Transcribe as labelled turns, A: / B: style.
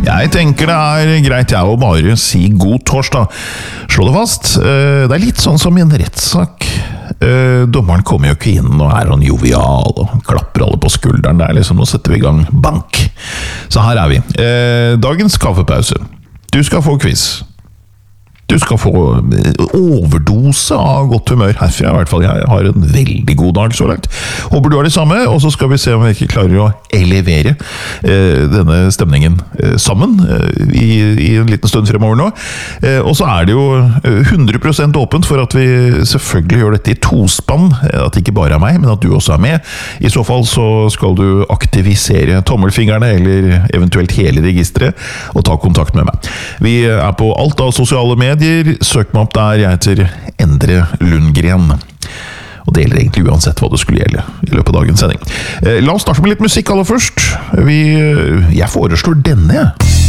A: Jeg tenker det greit å bare si god torsdag. Slå det fast. Det litt sånn som i en rettssak. Dommeren kommer jo ikke inn og sånn jovial og klapper alle på skulderen. Det liksom, nå setter vi i gang bank. Så her vi. Dagens kaffepause. Du skal få quiz. Du skal få overdose av godt humør herfra, i hvert fall. Jeg har en veldig god dag så langt. Håper du har det samme, og så skal vi se om vi ikke klarer å elevere denne stemningen sammen i en liten stund fremover nå. Og så det jo 100% åpent for at vi selvfølgelig gjør dette i tospann, at det ikke bare meg, men at du også med. I så fall så skal du aktivisere tommelfingrene, eller eventuelt hele registeret, og ta kontakt med meg. Vi på alt av sosiale medier. Søk meg opp der, jeg heter Endre Lundgren. Og det gjelder egentlig uansett hva det skulle gjelde i løpet av dagens sending. La oss starte med litt musikk aller først. Jeg foreslår denne.